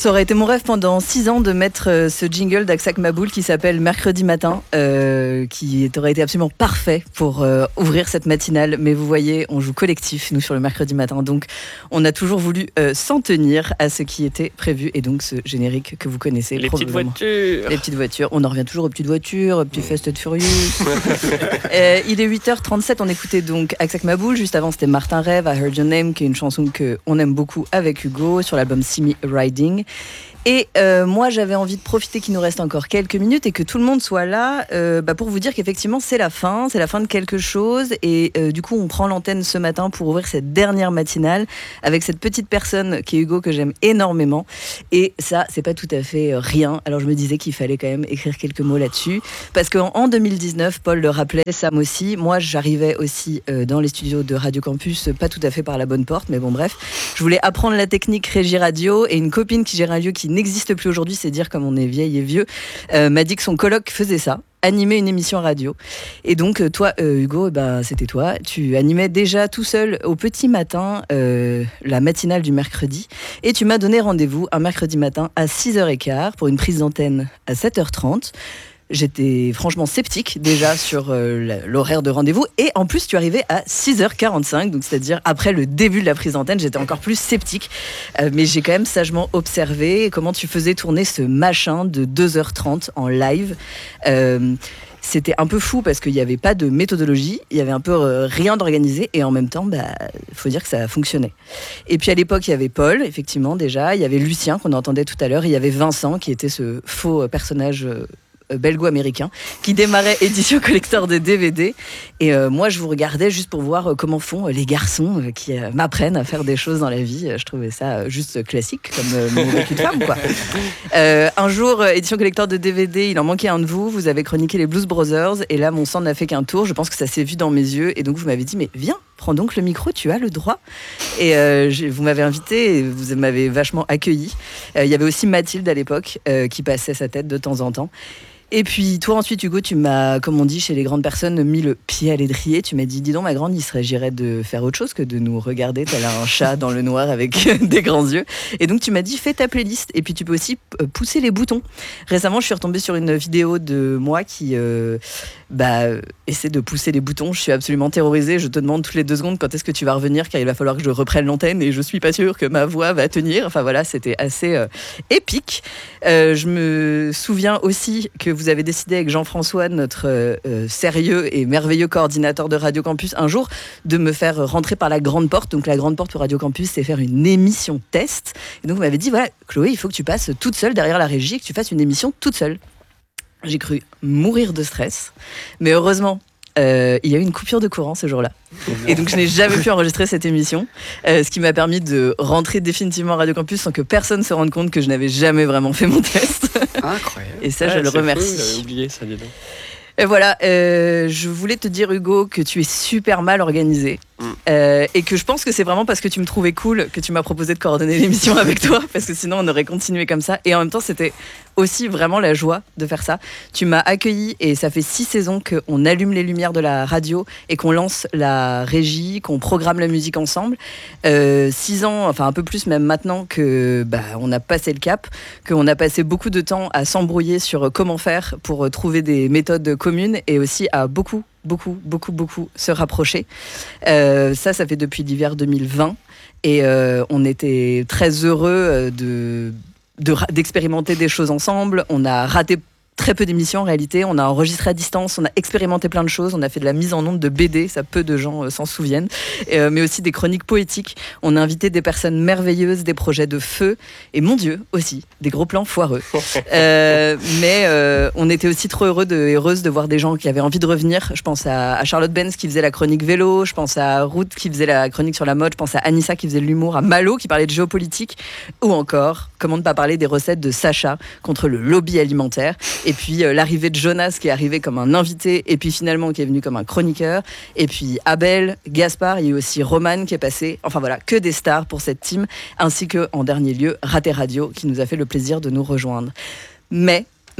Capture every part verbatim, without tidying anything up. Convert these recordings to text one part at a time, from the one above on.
Ça aurait été mon rêve pendant six ans de mettre euh, ce jingle d'Aksak Maboul qui s'appelle Mercredi matin, euh, qui aurait été absolument parfait pour euh, ouvrir cette matinale. Mais vous voyez, on joue collectif, nous, sur le mercredi matin. Donc, on a toujours voulu euh, s'en tenir à ce qui était prévu. Et donc, ce générique que vous connaissez. Les petites voitures. Les petites voitures. On en revient toujours aux petites voitures, aux petits Fast and Furious. euh, il est huit heures trente-sept. On écoutait donc Aksak Maboul. Juste avant, c'était Martin Rêve, I Heard Your Name, qui est une chanson qu'on aime beaucoup avec Hugo sur l'album See Me Riding. Et euh, moi, j'avais envie de profiter qu'il nous reste encore quelques minutes et que tout le monde soit là euh, bah, pour vous dire qu'effectivement, c'est la fin, c'est la fin de quelque chose. Et euh, du coup, on prend l'antenne ce matin pour ouvrir cette dernière matinale avec cette petite personne qui est Hugo, que j'aime énormément. Et ça, c'est pas tout à fait euh, rien. Alors, je me disais qu'il fallait quand même écrire quelques mots là-dessus. Parce qu'en deux mille dix-neuf, Paul le rappelait, Sam aussi, moi, j'arrivais aussi euh, dans les studios de Radio Campus, pas tout à fait par la bonne porte, mais bon, bref. Je voulais apprendre la technique Régie Radio et une copine qui gère un lieu qui n'existe plus aujourd'hui, c'est dire comme on est vieille et vieux, euh, m'a dit que son coloc faisait ça, animer une émission radio. Et donc toi, euh, Hugo, ben, c'était toi, tu animais déjà tout seul au petit matin euh, la matinale du mercredi, et tu m'as donné rendez-vous un mercredi matin à six heures quinze pour une prise d'antenne à sept heures trente. J'étais franchement sceptique déjà sur euh, l'horaire de rendez-vous, et en plus tu arrivais à six heures quarante-cinq, donc c'est-à-dire après le début de la prise d'antenne. J'étais encore plus sceptique, euh, mais j'ai quand même sagement observé comment tu faisais tourner ce machin de deux heures trente en live. Euh, C'était un peu fou parce qu'il n'y avait pas de méthodologie, il y avait un peu euh, rien d'organisé, et en même temps, bah, faut dire que ça fonctionnait. Et puis à l'époque, il y avait Paul, effectivement déjà, il y avait Lucien qu'on entendait tout à l'heure, il y avait Vincent qui était ce faux personnage euh, belgo-américain qui démarrait édition collector de D V D, et euh, moi je vous regardais juste pour voir euh, comment font euh, les garçons euh, qui euh, m'apprennent à faire des choses dans la vie. Je trouvais ça euh, juste classique comme euh, mon vécu de femme, quoi. Euh, un jour, euh, édition collector de D V D, il en manquait un de vous, vous avez chroniqué les Blues Brothers, et là mon sang n'a fait qu'un tour, je pense que ça s'est vu dans mes yeux, et donc vous m'avez dit mais viens, prends donc le micro, tu as le droit. Et euh, je, vous m'avez invité et vous m'avez vachement accueilli. Euh, il y avait aussi Mathilde à l'époque euh, qui passait sa tête de temps en temps. Et puis toi ensuite, Hugo, tu m'as, comme on dit chez les grandes personnes, mis le pied à l'étrier. Tu m'as dit, dis donc ma grande, il serait girait de faire autre chose que de nous regarder tel un chat dans le noir avec des grands yeux. Et donc tu m'as dit, fais ta playlist, et puis tu peux aussi pousser les boutons. Récemment, je suis retombée sur une vidéo de moi qui euh, bah, essaie de pousser les boutons. Je suis absolument terrorisée. Je te demande toutes les deux secondes quand est-ce que tu vas revenir, car il va falloir que je reprenne l'antenne et je suis pas sûre que ma voix va tenir. Enfin voilà, c'était assez euh, épique. Euh, je me souviens aussi que vous avez décidé avec Jean-François, notre euh, sérieux et merveilleux coordinateur de Radio Campus, un jour de me faire rentrer par la grande porte. Donc la grande porte pour Radio Campus, c'est faire une émission test. Et donc vous m'avez dit, voilà Chloé, il faut que tu passes toute seule derrière la régie et que tu fasses une émission toute seule. J'ai cru mourir de stress, mais heureusement Euh, il y a eu une coupure de courant ce jour-là. Et donc je n'ai jamais pu enregistrer cette émission, euh, ce qui m'a permis de rentrer définitivement à Radio Campus sans que personne se rende compte que je n'avais jamais vraiment fait mon test. Incroyable. Et ça, ouais, je le remercie. Cool, j'avais oublié ça, dis donc. Et voilà, euh, je voulais te dire, Hugo, que tu es super mal organisé. Mm. Euh, et que je pense que c'est vraiment parce que tu me trouvais cool que tu m'as proposé de coordonner l'émission avec toi, parce que sinon on aurait continué comme ça. Et en même temps, c'était aussi vraiment la joie de faire ça. Tu m'as accueilli, et ça fait six saisons qu'on allume les lumières de la radio et qu'on lance la régie, qu'on programme la musique ensemble. Euh, six ans, enfin un peu plus même maintenant que bah, on a passé le cap, qu'on a passé beaucoup de temps à s'embrouiller sur comment faire pour trouver des méthodes communes, et aussi à beaucoup beaucoup, beaucoup, beaucoup se rapprocher. Euh, ça, ça fait depuis l'hiver deux mille vingt, et euh, on était très heureux de, de, d'expérimenter des choses ensemble. On a raté très peu d'émissions en réalité, on a enregistré à distance, on a expérimenté plein de choses, on a fait de la mise en onde de B D, ça peu de gens euh, s'en souviennent, et, euh, mais aussi des chroniques poétiques. On a invité des personnes merveilleuses, des projets de feu, et mon Dieu aussi, des gros plans foireux. euh, mais euh, on était aussi trop heureux de, heureuses de voir des gens qui avaient envie de revenir. Je pense à, à Charlotte Benz qui faisait la chronique vélo, je pense à Ruth qui faisait la chronique sur la mode, je pense à Anissa qui faisait de l'humour, à Malo qui parlait de géopolitique, ou encore, comment ne pas parler des recettes de Sacha contre le lobby alimentaire. Et puis euh, l'arrivée de Jonas qui est arrivé comme un invité, et puis finalement qui est venu comme un chroniqueur, et puis Abel, Gaspard, il y a eu aussi Roman qui est passé. Enfin voilà, que des stars pour cette team, ainsi que en dernier lieu Raté Radio qui nous a fait le plaisir de nous rejoindre. Mais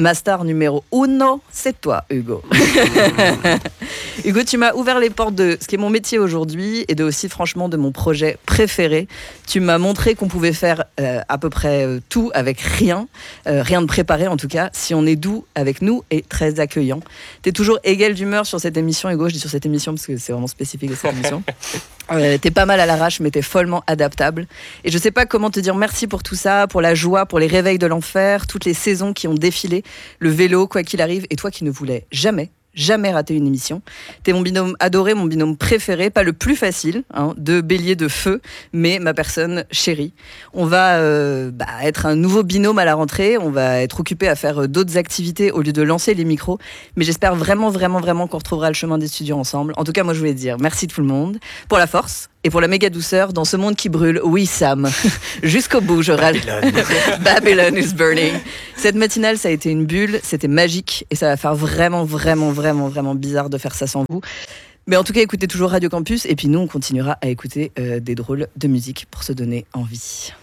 ma star numéro uno, c'est toi, Hugo. Hugo, tu m'as ouvert les portes de ce qui est mon métier aujourd'hui et de aussi, franchement, de mon projet préféré. Tu m'as montré qu'on pouvait faire euh, à peu près euh, tout avec rien, euh, rien de préparé en tout cas, si on est doux avec nous et très accueillant. T'es toujours égal d'humeur sur cette émission, Hugo. Je dis sur cette émission parce que c'est vraiment spécifique de cette émission. Euh, t'es pas mal à l'arrache, mais t'es follement adaptable. Et je sais pas comment te dire merci pour tout ça, pour la joie, pour les réveils de l'enfer, toutes les saisons qui ont défilé, le vélo, quoi qu'il arrive, et toi qui ne voulais jamais jamais rater une émission. T'es mon binôme adoré, mon binôme préféré, pas le plus facile, hein, de bélier de feu, mais ma personne chérie. On va euh, bah, être un nouveau binôme à la rentrée, on va être occupé à faire d'autres activités au lieu de lancer les micros, mais j'espère vraiment, vraiment, vraiment qu'on retrouvera le chemin des studios ensemble. En tout cas, moi je voulais te dire merci tout le monde, pour la force et pour la méga douceur dans ce monde qui brûle. Oui, Sam, jusqu'au bout, je râle. Babylon is burning. Cette matinale, ça a été une bulle, c'était magique et ça va faire vraiment, vraiment, vraiment, vraiment bizarre de faire ça sans vous. Mais en tout cas, écoutez toujours Radio Campus et puis nous, on continuera à écouter euh, des drôles de musique pour se donner envie.